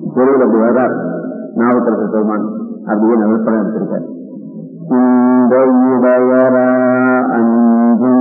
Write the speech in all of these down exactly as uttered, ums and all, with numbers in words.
பொருள் அப்படி வர்றார் நாவுக்கரசு பெருமான் அப்படியே நடுப்படம் எடுத்திருக்கார். இந்த உடையரா அன்பு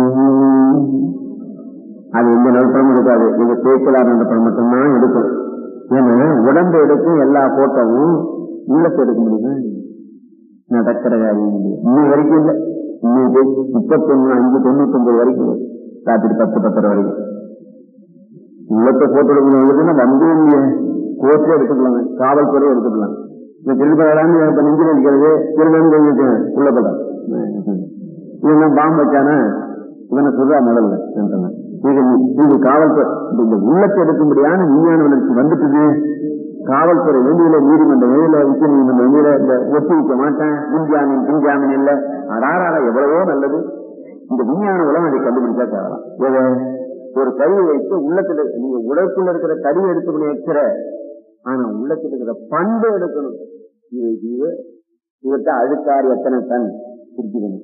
அது எந்த நடுப்படம் எடுக்காது, இது பேச்சலார் நடுப்படம் மட்டும்தான் எடுக்கும். ஏன்னா உடம்பு எடுக்கும் எல்லா போட்டோவும் உள்ளத்தை எடுக்க முடியுமா? நடக்கிற காரியம் இன்னும் வரைக்கும் இல்லை. இன்னைக்கு முப்பத்தி ஒண்ணு அஞ்சு தொண்ணூத்தி ஒன்பது வரைக்கும் ராத்திரி பத்து பத்தரை வரைக்கும் உள்ளத்தை போட்டோ எடுக்கணும். வந்து கோர்ட்ல எடுத்துக்கலாங்க, காவல்துறை எடுத்துக்கலாம். இந்த திருப்பதாம் இப்ப நெஞ்சில் இருக்கிறது திருநெல்வேலி உள்ளப்படம் இவன் பாம்பு வச்சானா இவனை சொல்றா முதல்ல இது காவல்துறை. இந்த உள்ளத்தை எடுக்கும்படியான விஞ்ஞான வளர்ச்சி வந்துட்டு காவல்துறை வெளியில நீதிமன்ற வெளியில உச்ச நீதிமன்ற வெளியில இந்த ஒத்தி வைக்க மாட்டேன், முன்ஜாமீன் பின்ஜாமீன் இல்ல. அடாரால எவ்வளவோ நல்லது. இந்த விஞ்ஞான உலகம் அதை கண்டுபிடிச்சா தேவலாம். ஒரு கருவை வைத்து உள்ளத்துல நீங்க உடலுக்குள்ள இருக்கிற கருவை எடுத்து வைக்கிற, ஆனா உள்ளத்துல இருக்கிற பண்பு எடுக்கணும். இவர்கிட்ட அழுக்காறு எத்தனை டன் குறிக்கணும்,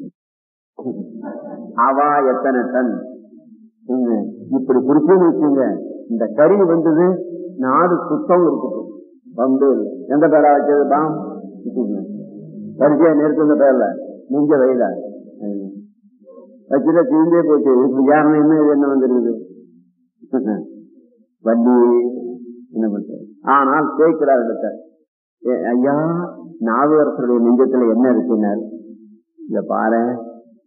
அவா எத்தனை டன் இப்படி குறிச்சுன்னு வச்சுங்க. இந்த கறி வந்தது நாடு சுத்தம் இருக்கட்டும், பம்பே இல்லை. எந்த பேரா வச்சது பாம் வரிசையா நேர்த்து பேர்ல நெஞ்ச வயல வச்சுட்டு தீர்ந்தே போச்சு. இப்படி யாருன்னு என்ன இது என்ன வந்துருக்குது வண்டி என்ன பண்றது. ஆனால் கேட்கிறார் இடத்த ஐயா நாவரசருடைய நெஞ்சத்துல என்ன இருக்குன்னாரு. இத பாரு